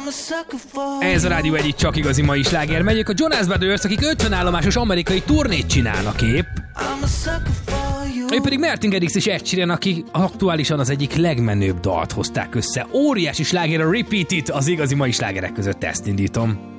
Ez a Rádió egyik csak igazi mai sláger. Megyek a Jonas Brothers, akik 50 állomásos amerikai turnét csinálnak épp. Ő pedig Martin Garrix és Ed Sheeran, akik aktuálisan az egyik legmenőbb dalt hozták össze. Óriási sláger a Repeat It, az igazi mai slágerek között ezt indítom.